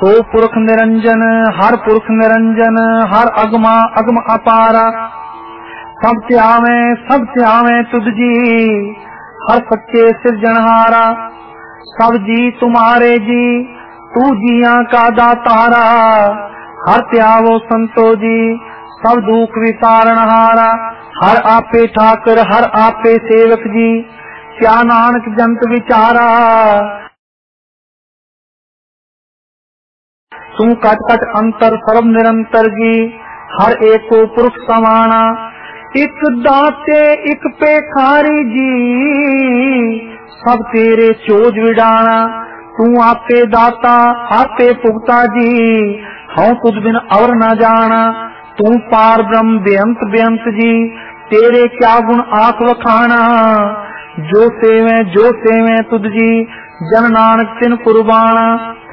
सो पुरख निरंजन हर पुरख निरंजन, हर अगमा अगम अपारा। सब त्यावे तुझ जी, हर सच्चे सिरजनहारा। सब जी तुम्हारे जी, तू जिया का दातारा। हर त्यावो संतो जी, सब दुख विसारणहारा। हर आपे ठाकर हर आपे सेवक जी, क्या नानक जंत विचारा। तू कट कट अंतर सर्व निरंतर जी, हर एको पुरुष समाना। एक दाते एक पेखारी जी, सब तेरे चोज विडाना। तू आपे दाता आपे पुगता जी, हूँ तुझ बिन और न जाना। तू पार ब्रह्म बेअंत बेअंत जी, तेरे क्या गुण आख वखाना। जो सेवे तुझ जी, जन नानक तिन कुर्बाना।